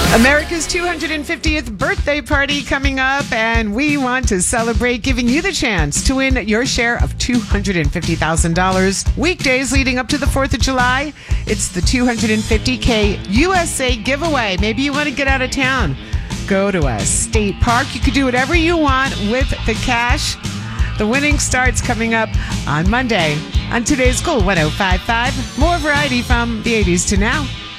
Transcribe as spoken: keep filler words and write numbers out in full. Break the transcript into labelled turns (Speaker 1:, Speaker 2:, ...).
Speaker 1: America's two hundred fiftieth birthday party coming up, and we want to celebrate giving you the chance to win your share of two hundred fifty thousand dollars. Weekdays leading up to the fourth of July, it's the two hundred fifty K U S A giveaway. Maybe you want to get out of town. Go to a state park. You can do whatever you want with the cash. The winning starts coming up on Monday on today's Cool one oh five point five. More variety from the eighties to now.